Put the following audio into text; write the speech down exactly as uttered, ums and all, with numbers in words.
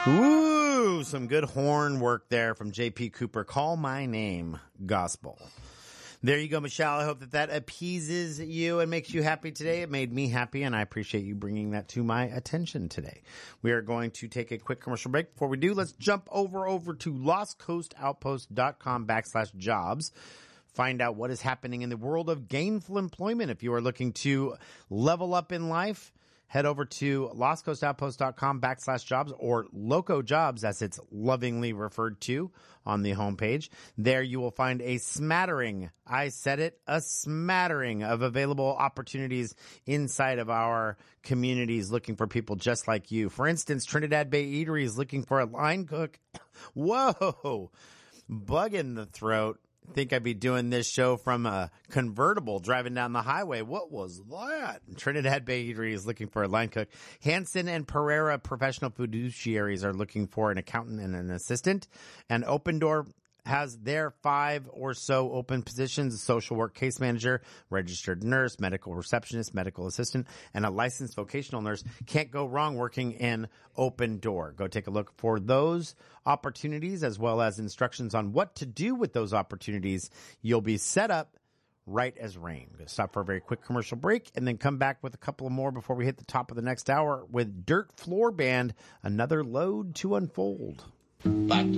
Ooh, some good horn work there from J P Cooper. Call My Name, Gospel. There you go, Michelle. I hope that that appeases you and makes you happy today. It made me happy, and I appreciate you bringing that to my attention today. We are going to take a quick commercial break. Before we do, let's jump over over to lostcoastoutpost.com backslash jobs. Find out what is happening in the world of gainful employment. If you are looking to level up in life, head over to lostcoastoutpost.com backslash jobs or Loco Jobs, as it's lovingly referred to on the homepage. There you will find a smattering, I said it, a smattering of available opportunities inside of our communities looking for people just like you. For instance, Trinidad Bay Eatery is looking for a line cook. Whoa, bug in the throat. Think I'd be doing this show from a convertible driving down the highway. What was that? Trinidad Bay Eatery is looking for a line cook. Hanson and Pereira Professional Fiduciaries are looking for an accountant and an assistant. And Open Door has their five or so open positions: a social work case manager, registered nurse, medical receptionist, medical assistant, and a licensed vocational nurse. Can't go wrong working in Open Door. Go take a look for those opportunities, as well as instructions on what to do with those opportunities. You'll be set up right as rain. We're going to stop for a very quick commercial break and then come back with a couple of more before we hit the top of the next hour with Dirt Floor Band, Another Load to Unfold. Back